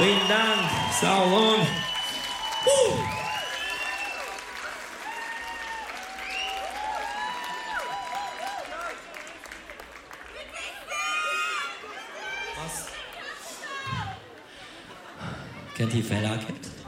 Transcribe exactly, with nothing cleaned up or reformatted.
Vielen Dank, Sauron. Uh. Was? Kennt ihr Fella Cat?